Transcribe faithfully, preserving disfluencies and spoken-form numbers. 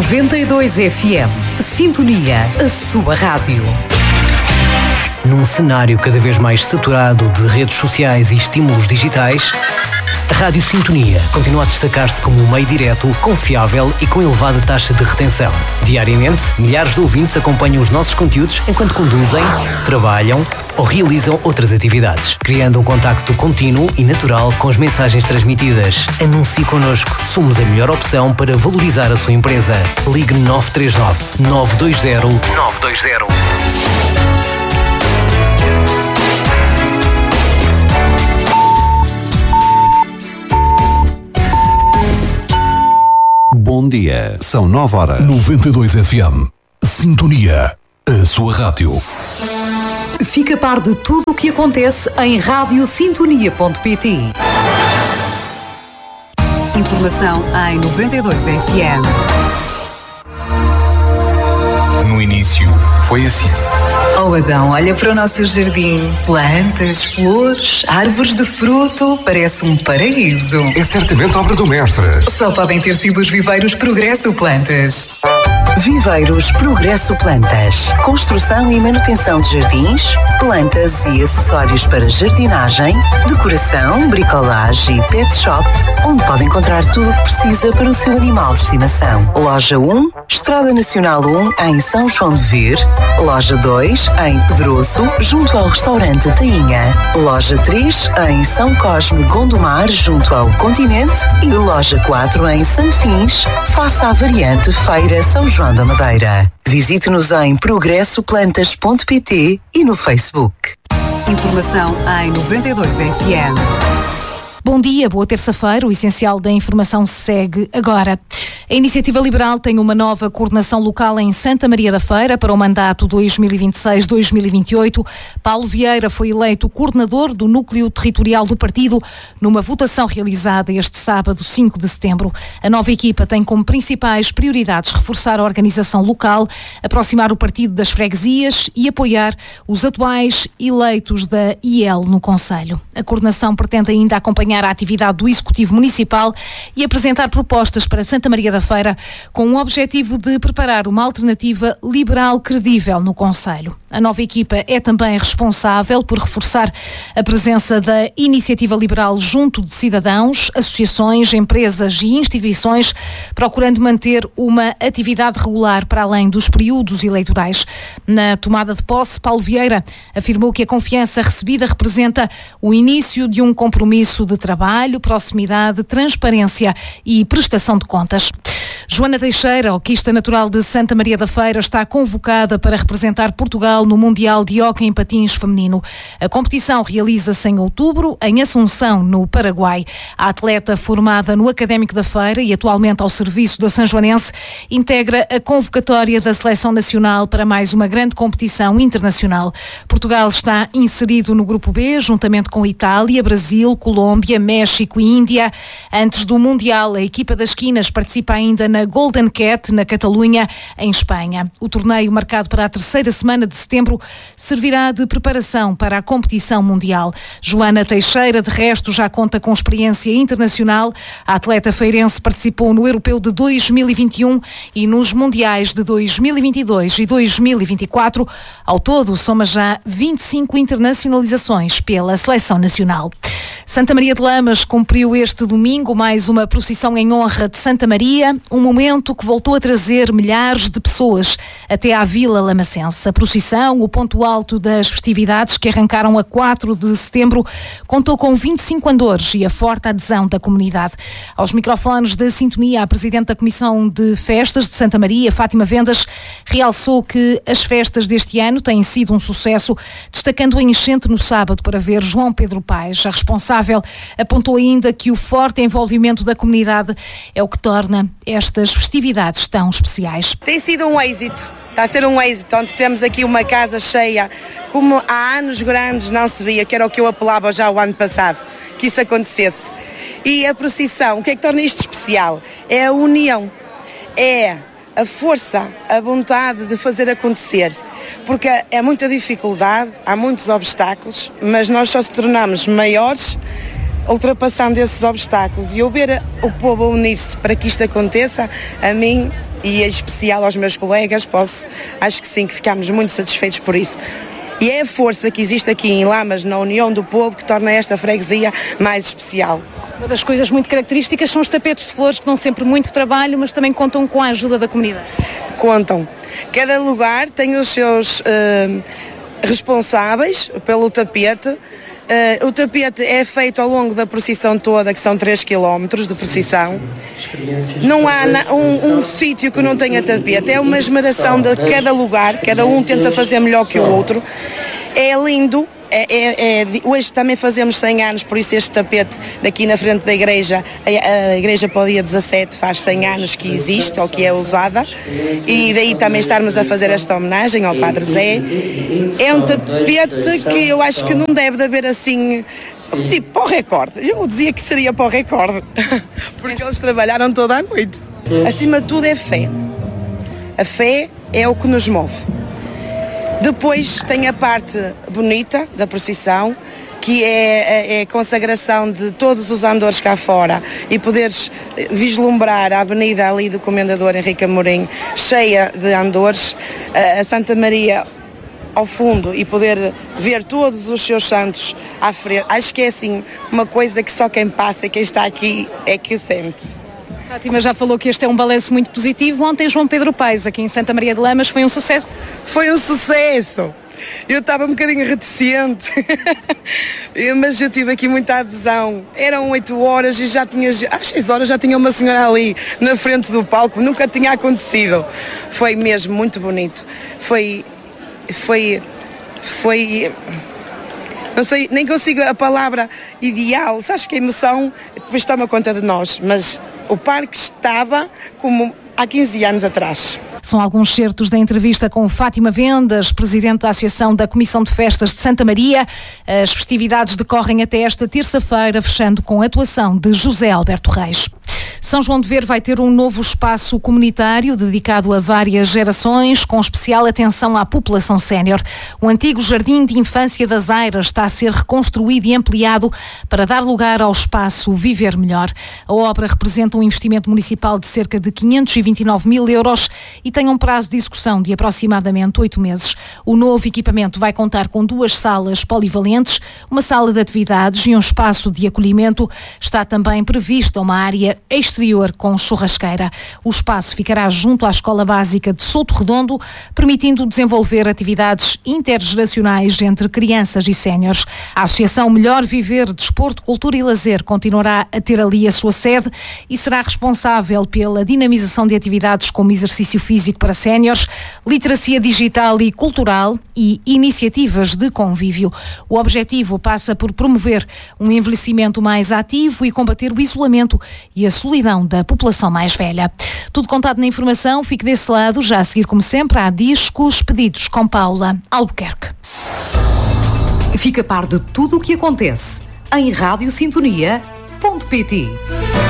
noventa e dois F M. Sintonia, a sua rádio. Num cenário cada vez mais saturado de redes sociais e estímulos digitais, a Rádio Sintonia continua a destacar-se como um meio direto, confiável e com elevada taxa de retenção. Diariamente, milhares de ouvintes acompanham os nossos conteúdos enquanto conduzem, trabalham ou realizam outras atividades, criando um contacto contínuo e natural com as mensagens transmitidas. Anuncie connosco. Somos a melhor opção para valorizar a sua empresa. Ligue nove três nove, nove dois zero, nove dois zero. Bom dia, são nove horas. noventa e dois F M. Sintonia, a sua rádio. Fica a par de tudo o que acontece em rádio sintonia ponto pt. Informação em noventa e dois F M. No início, foi assim. Oh Adão, olha para o nosso jardim. Plantas, flores, árvores de fruto. Parece um paraíso. É certamente obra do mestre. Só podem ter sido os Viveiros Progresso Plantas. Viveiros Progresso Plantas. Construção e manutenção de jardins, plantas e acessórios para jardinagem, decoração, bricolagem e pet shop, onde pode encontrar tudo o que precisa para o seu animal de estimação. Loja um, Estrada Nacional um, em São João de Vir. Loja dois, em Pedroso, junto ao restaurante Tainha. Loja três, em São Cosme, Gondomar, junto ao Continente. E loja quatro, em Sanfins, face à variante Feira São João da Madeira. Visite-nos em progresso plantas ponto pt e no Facebook. Informação em noventa e dois F M. Bom dia, boa terça-feira. O essencial da informação segue agora. A Iniciativa Liberal tem uma nova coordenação local em Santa Maria da Feira para o mandato dois mil e vinte e seis a dois mil e vinte e oito. Paulo Vieira foi eleito coordenador do núcleo territorial do partido numa votação realizada este sábado, cinco de setembro. A nova equipa tem como principais prioridades reforçar a organização local, aproximar o partido das freguesias e apoiar os atuais eleitos da I E L no Conselho. A coordenação pretende ainda acompanhar a atividade do Executivo Municipal e apresentar propostas para Santa Maria da Feira com o objetivo de preparar uma alternativa liberal credível no Conselho. A nova equipa é também responsável por reforçar a presença da Iniciativa Liberal junto de cidadãos, associações, empresas e instituições, procurando manter uma atividade regular para além dos períodos eleitorais. Na tomada de posse, Paulo Vieira afirmou que a confiança recebida representa o início de um compromisso de trabalho, proximidade, transparência e prestação de contas. Joana Teixeira, hoquista natural de Santa Maria da Feira, está convocada para representar Portugal no Mundial de Hóquei em Patins feminino. A competição realiza-se em outubro, em Assunção, no Paraguai. A atleta, formada no Académico da Feira e atualmente ao serviço da Sanjoanense, integra a convocatória da Seleção Nacional para mais uma grande competição internacional. Portugal está inserido no Grupo B, juntamente com Itália, Brasil, Colômbia, México e Índia. Antes do Mundial, a equipa das Quinas participa ainda na Golden Cat, na Catalunha, em Espanha. O torneio, marcado para a terceira semana de setembro, servirá de preparação para a competição mundial. Joana Teixeira, de resto, já conta com experiência internacional. A atleta feirense participou no Europeu de dois mil e vinte e um e nos Mundiais de dois mil e vinte e dois e dois mil e vinte e quatro. Ao todo, soma já vinte e cinco internacionalizações pela Seleção Nacional. Santa Maria de Lamas cumpriu este domingo mais uma procissão em honra de Santa Maria, um momento que voltou a trazer milhares de pessoas até à Vila Lamacense. A procissão, o ponto alto das festividades que arrancaram a quatro de setembro, contou com vinte e cinco andores e a forte adesão da comunidade. Aos microfones da Sintonia, a Presidente da Comissão de Festas de Santa Maria, Fátima Vendas, realçou que as festas deste ano têm sido um sucesso, destacando a enchente no sábado para ver João Pedro Paes. A responsável apontou ainda que o forte envolvimento da comunidade é o que torna estas festividades tão especiais. Tem sido um êxito, está a ser um êxito, onde temos aqui uma casa cheia, como há anos grandes não se via, que era o que eu apelava já o ano passado, que isso acontecesse. E a procissão, o que é que torna isto especial? É a união, é a força, a vontade de fazer acontecer. Porque é muita dificuldade, há muitos obstáculos, mas nós só se tornamos maiores ultrapassando esses obstáculos e eu ver o povo unir-se para que isto aconteça, a mim e em especial aos meus colegas, posso, acho que sim, que ficamos muito satisfeitos por isso. E é a força que existe aqui em Lamas, na união do povo, que torna esta freguesia mais especial. Uma das coisas muito características são os tapetes de flores, que dão sempre muito trabalho, mas também contam com a ajuda da comunidade. Contam. Cada lugar tem os seus uh, responsáveis pelo tapete. Uh, o tapete é feito ao longo da procissão toda, que são três quilómetros de procissão. Não há na, um, um sítio que não tenha tapete, é uma esmeração de cada lugar, cada um tenta fazer melhor que o outro. É lindo. É, é, é, hoje também fazemos cem anos, por isso este tapete daqui na frente da igreja, a, a igreja para o dia dezassete faz cem anos que existe ou que é usada, e daí também estarmos a fazer esta homenagem ao Padre Zé. É um tapete que eu acho que não deve de haver assim, tipo para o recorde. Eu dizia que seria para o recorde, porque eles trabalharam toda a noite. Acima de tudo é fé. A fé é o que nos move. Depois tem a parte bonita da procissão, que é a consagração de todos os andores cá fora e poderes vislumbrar a avenida ali do Comendador Henrique Amorim cheia de andores, a Santa Maria ao fundo e poder ver todos os seus santos à frente. Acho que é assim uma coisa que só quem passa e quem está aqui é que sente. Fátima já falou que este é um balanço muito positivo. Ontem João Pedro Paes, aqui em Santa Maria de Lamas, foi um sucesso? Foi um sucesso! Eu estava um bocadinho reticente, mas eu tive aqui muita adesão. Eram oito horas e já tinha, às seis horas já tinha uma senhora ali na frente do palco, nunca tinha acontecido. Foi mesmo muito bonito. Foi, foi, foi... Não sei, nem consigo a palavra ideal. Sabes que a emoção depois toma conta de nós, mas o parque estava como há quinze anos atrás. São alguns certos da entrevista com Fátima Vendas, presidente da Associação da Comissão de Festas de Santa Maria. As festividades decorrem até esta terça-feira, fechando com a atuação de José Alberto Reis. São João de Ver vai ter um novo espaço comunitário dedicado a várias gerações, com especial atenção à população sénior. O antigo Jardim de Infância das Airas está a ser reconstruído e ampliado para dar lugar ao espaço Viver Melhor. A obra representa um investimento municipal de cerca de quinhentos e vinte e nove mil euros e tem um prazo de execução de aproximadamente oito meses. O novo equipamento vai contar com duas salas polivalentes, uma sala de atividades e um espaço de acolhimento. Está também prevista uma área exterior com churrasqueira. O espaço ficará junto à Escola Básica de Souto Redondo, permitindo desenvolver atividades intergeracionais entre crianças e séniores. A Associação Melhor Viver, Desporto, Cultura e Lazer continuará a ter ali a sua sede e será responsável pela dinamização de atividades como exercício físico para séniores, literacia digital e cultural e iniciativas de convívio. O objetivo passa por promover um envelhecimento mais ativo e combater o isolamento e a solidão da população mais velha. Tudo contado na informação, fique desse lado. Já a seguir, como sempre, há discos pedidos com Paula Albuquerque. Fica a par de tudo o que acontece em rádio sintonia ponto pt.